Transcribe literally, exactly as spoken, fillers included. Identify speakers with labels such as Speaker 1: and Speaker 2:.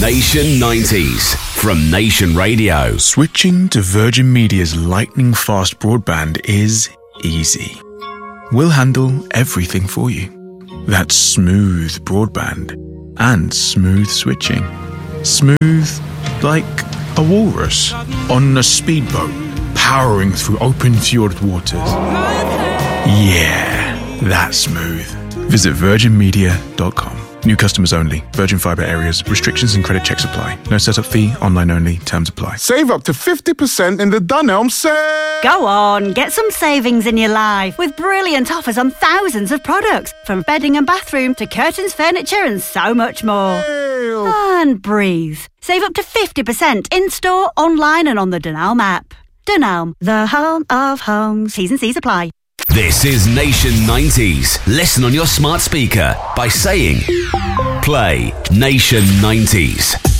Speaker 1: Nation nineties from Nation Radio.
Speaker 2: Switching to Virgin Media's lightning-fast broadband is easy. We'll handle everything for you. That's smooth broadband and smooth switching. Smooth like a walrus on a speedboat powering through open fjord waters. Yeah, that's smooth. Visit virgin media dot com. New customers only. Virgin Fibre areas. Restrictions and credit checks apply. No setup fee. Online only. Terms apply.
Speaker 3: Save up to fifty percent in the Dunelm sale.
Speaker 4: Go on, get some savings in your life with brilliant offers on thousands of products, from bedding and bathroom to curtains, furniture and so much more.
Speaker 3: Ew.
Speaker 4: And breathe. Save up to fifty percent in-store, online and on the Dunelm app. Dunelm, the home of homes. T's and C's apply.
Speaker 1: This is Nation nineties. Listen on your smart speaker by saying, play Nation nineties.